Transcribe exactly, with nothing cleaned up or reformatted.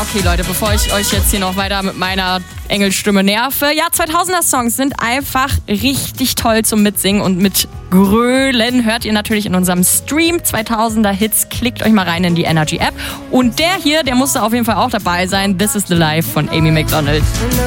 Okay, Leute, bevor ich euch jetzt hier noch weiter mit meiner Engelstimme nerve. Ja, zweitausender-Songs sind einfach richtig toll zum Mitsingen und mit Grölen. Hört ihr natürlich in unserem Stream zweitausender-Hits. Klickt euch mal rein in die Energy-App. Und der hier, der musste auf jeden Fall auch dabei sein. This is the Life von Amy Macdonald.